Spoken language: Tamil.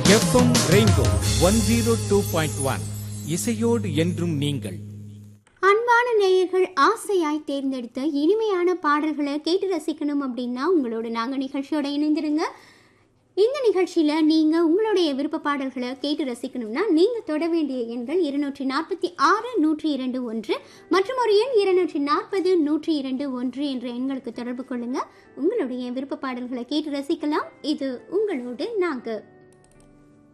எஃப்எம் ரெயின்போ 102.1 இசையோடு என்றும் நீங்கள். அன்பான நேயர்கள் ஆசையாய் தேர்ந்தெடுத்த இனிமையான பாடல்களை கேட்டு ரசிக்கணும் அப்படின்னா உங்களோட நாங்கள் நிகழ்ச்சியோட இணைந்திருங்க. இந்த நிகழ்ச்சியில் நீங்கள் உங்களுடைய விருப்ப பாடல்களை கேட்டு ரசிக்கணும்னா நீங்கள் தொட வேண்டிய எண்கள் 246-102-1 மற்றும் ஒரு எண் 240-102-1 என்ற எண்களுக்கு தொடர்பு கொள்ளுங்கள். உங்களுடைய விருப்ப பாடல்களை கேட்டு ரசிக்கலாம். இது உங்களோடு நாங்கள்.